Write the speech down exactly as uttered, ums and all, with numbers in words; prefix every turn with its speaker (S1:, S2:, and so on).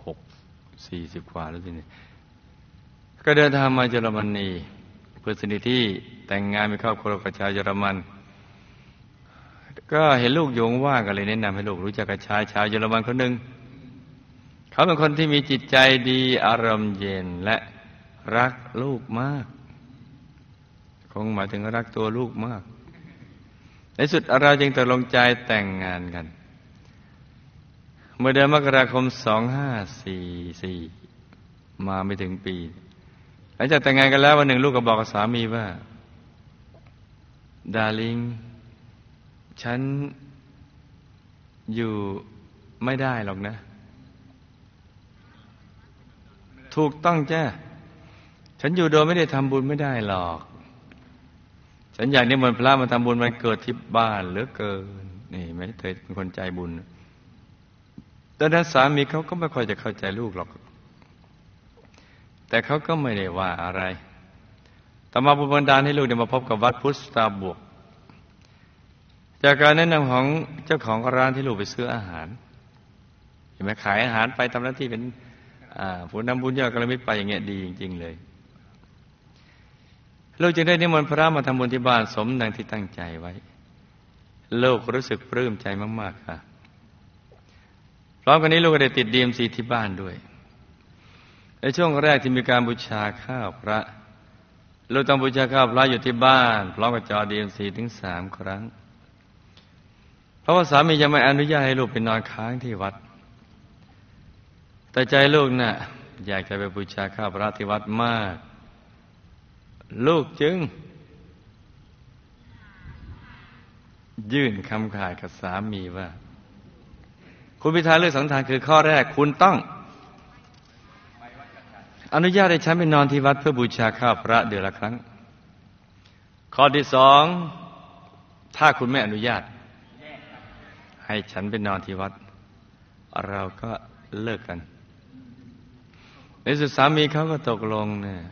S1: หกสี่สิบกว่าแล้วทีนี้ก็เดินทางมาเยอรมนีเพื่อสนิทที่แต่งงานมีครอบครัวกับชาวเยอรมันก็เห็นลูกโยงว่างก็เลยแนะนำให้ลูกรู้จักกับชายชาวเยอรมันคนหนึ่งเขาเป็นคนที่มีจิตใจดีอารมณ์เย็นและรักลูกมากคงหมายถึงรักตัวลูกมากในสุดเราจึงตกลงใจแต่งงานกันเมื่อเดือนมกราคมสองห้าสี่สี่มาไม่ถึงปีหลังจากแต่งงานกันแล้ววันหนึ่งลูกก็บอกกับสามีว่าดาร์ลิงฉันอยู่ไม่ได้หรอกนะถูกต้องจ้ะฉันอยู่โดยไม่ได้ทำบุญไม่ได้หรอกฉันอยากนิมนต์พระมาทำบุญวันเกิดที่บ้านเหลือเกินนี่ไหมเธอเป็นคนใจบุญดังนั้นสามีเขาก็ไม่ค่อยจะเข้าใจลูกหรอกแต่เขาก็ไม่ได้ว่าอะไรต่อมาบุญบันดาลให้ลูกได้มาพบกับวัดพุทธตาบวกจากการแนะนำของเจ้าของร้านที่ลูกไปซื้ออาหารเห็นไหมขายอาหารไปทำหน้าที่เป็นผู้นำบุญยอดกระมิตรไปอย่างเงี้ยดีจริงๆเลยลูกจึงได้นิมนต์พระมาทำบุญที่บ้านสมดังที่ตั้งใจไว้ลูกรู้สึกปลื้มใจมากๆค่ะพร้อมกันนี้ลูกก็ได้ติดดีเอ็มซีที่บ้านด้วยในช่วงแรกที่มีการบูชาข้าวพระลูกต้องบูชาข้าวพระอยู่ที่บ้านพร้อมกับจอดีเอ็มซีถึงสามครั้งเพราะว่าสามียังไม่อนุญาตให้ลูกไปนอนค้างที่วัดแต่ใจลูกน่ะอยากจะไปบูชาข้าวพระที่วัดมากลูกจึงยื่นคำขาดกับสามีว่าคุณพิธาเลือกสังฆทานคือข้อแรกคุณต้องอนุญาตให้ฉันไปนอนที่วัดเพื่อบูชาข้าวพระเดือนละครั้งข้อที่สองถ้าคุณไม่อนุญาตให้ฉันไปนอนที่วัดเราก็เลิกกันในสุดสามีเขาก็ตกลงเนี่ย